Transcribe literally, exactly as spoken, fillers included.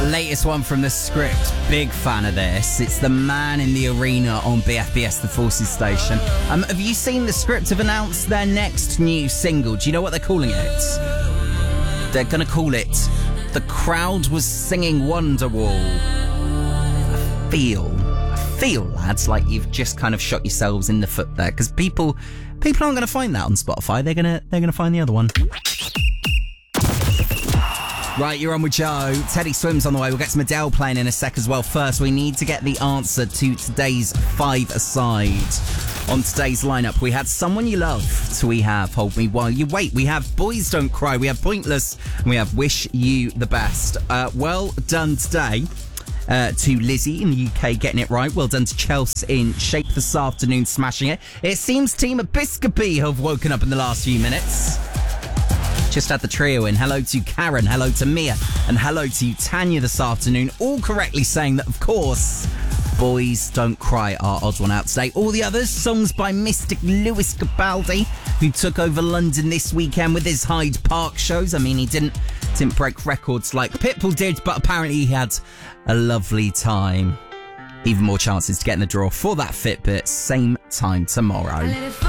Latest one from The Script. Big fan of this. It's The Man in the Arena on B F B S, the Forces station. Um, have you seen The Script have announced their next new single? Do you know what they're calling it? They're going to call it The Crowd Was Singing Wonderwall. I feel, I feel, lads, like you've just kind of shot yourselves in the foot there, because people, people aren't going to find that on Spotify. They're going to, they're going to find the other one. Right, you're on with Joe. Teddy Swims on the way. We'll get some Adele playing in a sec as well. First, we need to get the answer to today's five-a-side. On today's lineup, we had Someone You Love. So we have Hold Me While You Wait. We have Boys Don't Cry. We have Pointless. And we have Wish You the Best. Uh, well done today uh, to Lizzie in the U K getting it right. Well done to Chelsea in Shape this afternoon, smashing it. It seems Team Episcopi have woken up in the last few minutes. Just had the trio in. Hello to Karen, hello to Mia, and hello to Tanya this afternoon. All correctly saying that, of course, Boys Don't Cry, our odd one out today. All the others, songs by Mystic Lewis Capaldi, who took over London this weekend with his Hyde Park shows. I mean, he didn't, didn't break records like Pitbull did, but apparently he had a lovely time. Even more chances to get in the draw for that Fitbit, same time tomorrow.